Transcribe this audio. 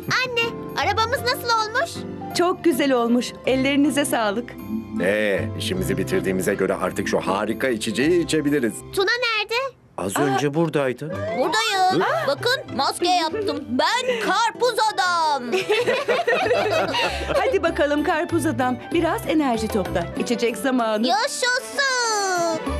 Anne, arabamız nasıl olmuş? Çok güzel olmuş. Ellerinize sağlık. İşimizi bitirdiğimize göre artık şu harika içeceği içebiliriz. Tuna nerede? Az önce buradaydı. Buradayım. Bakın maske yaptım. Ben karpuz adam. Hadi bakalım karpuz adam. Biraz enerji topla. İçecek zamanı. Yaşasın.